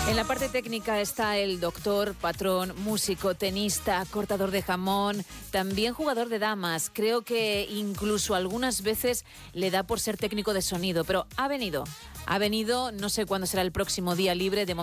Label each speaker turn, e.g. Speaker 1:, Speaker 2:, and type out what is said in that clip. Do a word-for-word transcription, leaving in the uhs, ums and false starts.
Speaker 1: En la parte técnica está el doctor, patrón, músico, tenista, cortador de jamón, también jugador de damas. Creo que incluso algunas veces le da por ser técnico de sonido, pero ha venido. Ha venido, no sé cuándo será el próximo día libre de